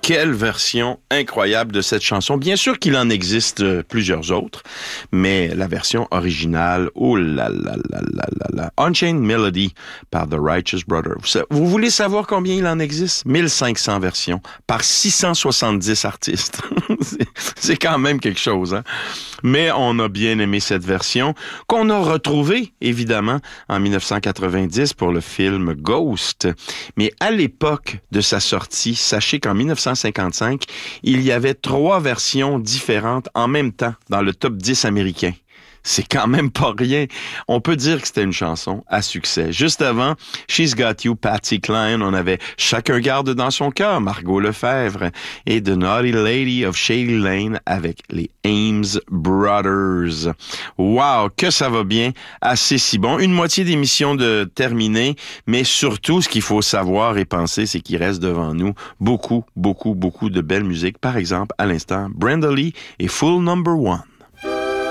quelle version incroyable de cette chanson. Bien sûr qu'il en existe plusieurs autres, mais la version originale, oh là là là là là là, Unchained Melody par The Righteous Brothers. Vous voulez savoir combien il en existe? 1500 versions par 670 artistes. C'est quand même quelque chose, hein? Mais on a bien aimé cette version qu'on a retrouvée, évidemment, en 1990 pour le film Ghost. Mais à l'époque de sa sortie, sachez qu'en 1955, il y avait 3 versions différentes en même temps dans le top 10 américain. C'est quand même pas rien. On peut dire que c'était une chanson à succès. Juste avant, She's Got You, Patsy Cline, on avait Chacun garde dans son cœur, Margot Lefebvre, et The Naughty Lady of Shady Lane avec les Ames Brothers. Wow, que ça va bien, assez si bon. Une moitié d'émission de terminée, mais surtout, ce qu'il faut savoir et penser, c'est qu'il reste devant nous beaucoup de belle musique. Par exemple, à l'instant, Brenda Lee et Full Number One.